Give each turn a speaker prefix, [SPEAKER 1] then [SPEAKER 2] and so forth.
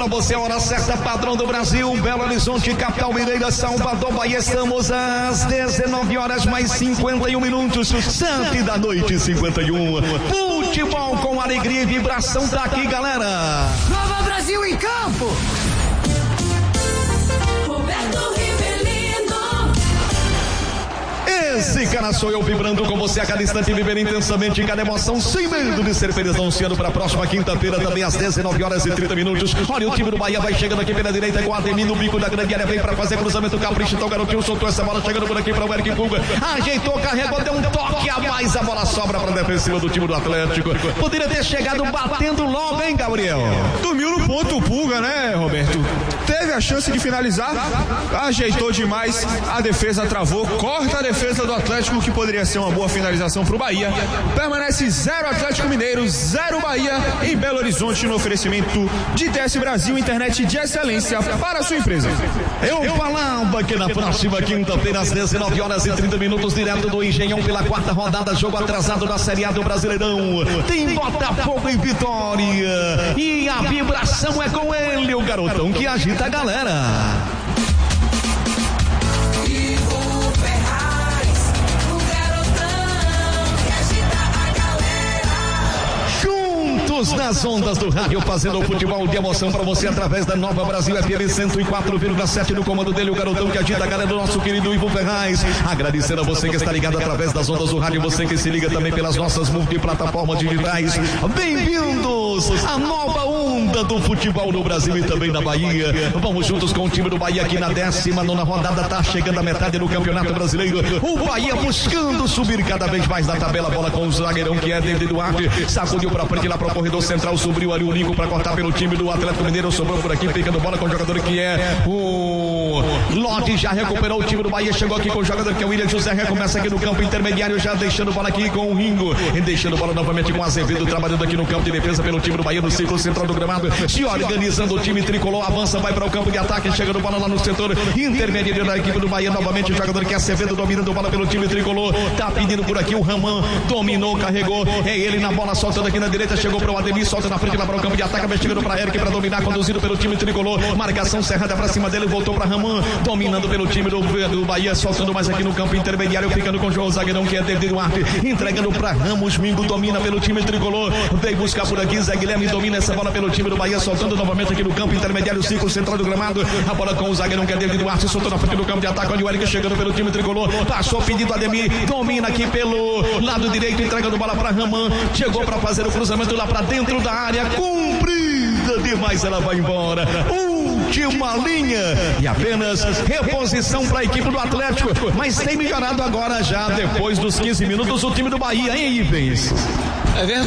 [SPEAKER 1] pra você a hora certa, padrão do Brasil, Belo Horizonte, capital mineira, Salvador, Bahia. Estamos às 19 horas mais 51 minutos, 7 da noite, 51. Futebol com alegria e vibração, tá aqui, galera.
[SPEAKER 2] Nova Brasil em campo.
[SPEAKER 1] Esse cara sou eu, vibrando com você a cada instante, viver intensamente cada emoção, sem medo de ser feliz, anunciando para a próxima quinta-feira, também às 19 horas e 30 minutos. Olha, o time do Bahia vai chegando aqui pela direita com o Ademir no bico da grande área, vem para fazer cruzamento, capricho, então o garotinho soltou essa bola, chegando por aqui para o Eric Pulga, ajeitou, carregou, deu um toque a mais, a bola sobra para a defensiva do time do Atlético. Poderia ter chegado batendo logo, hein, Gabriel?
[SPEAKER 3] Dormiu no ponto o Pulga, né, Roberto? Teve a chance de finalizar, ajeitou demais, a defesa travou, corta a defesa do Atlético, que poderia ser uma boa finalização para o Bahia. Permanece 0 Atlético Mineiro, 0 Bahia em Belo Horizonte, no oferecimento de DS Brasil, internet de excelência para a sua empresa.
[SPEAKER 1] Eu falava que na próxima quinta-feira, às 19 horas e 30 minutos, direto do Engenhão pela quarta rodada, jogo atrasado da Série A do Brasileirão. Tem Botafogo em Vitória. E a vibração é com ele, o garotão que agita a galera. Nas ondas do rádio, fazendo o futebol de emoção pra você através da Nova Brasil FM 104,7, no comando dele o garotão que agita a galera do nosso querido Ivo Ferraz. Agradecendo a você que está ligado através das ondas do rádio, você que se liga também pelas nossas multiplataformas digitais. Bem-vindos à nova onda do futebol no Brasil e também na Bahia. Vamos juntos com o time do Bahia aqui na 19ª rodada, tá chegando a metade do Campeonato Brasileiro. O Bahia buscando subir cada vez mais na tabela, bola com o zagueirão que é David Duarte, sacudiu pra frente lá pro corredor central, subiu ali o Nico para cortar pelo time do Atlético Mineiro, sobrou por aqui, pegando bola com o jogador que é o Lodi, já recuperou o time do Bahia, chegou aqui com o jogador que é o William José, recomeça aqui no campo intermediário, já deixando bola aqui com o Ringo, e deixando bola novamente com o Azevedo, trabalhando aqui no campo de defesa pelo time do Bahia, no círculo central do gramado, se organizando o time tricolor, avança, vai para o campo de ataque, chegando bola lá no setor intermediário da equipe do Bahia, novamente o jogador que é Azevedo, dominando bola pelo time tricolor, tá pedindo por aqui o Raman, dominou, carregou, é ele na bola, soltando aqui na direita, chegou para o Ademir, solta na frente lá para o campo de ataque, vai chegando para Eric para dominar, conduzido pelo time tricolor, marcação cerrada para cima dele, voltou para Raman, dominando pelo time do Bahia, soltando mais aqui no campo intermediário, ficando com o João Zagueirão que é David Duarte, entregando para Ramos, Mingo domina pelo time tricolor, veio buscar por aqui, Zé Guilherme domina essa bola pelo time do Bahia, soltando novamente aqui no campo intermediário, círculo central do gramado, a bola com o Zagueirão que é David Duarte, soltou na frente do campo de ataque, onde o Eric chegando pelo time tricolor, passou pedido Ademir, domina aqui pelo lado direito, entregando bola para Raman, chegou para fazer o cruzamento lá para dentro da área, comprida demais, ela vai embora, última linha e apenas reposição para a equipe do Atlético, mas tem melhorado agora já depois dos 15 minutos o time do Bahia, hein, Ivens?
[SPEAKER 4] É verdade.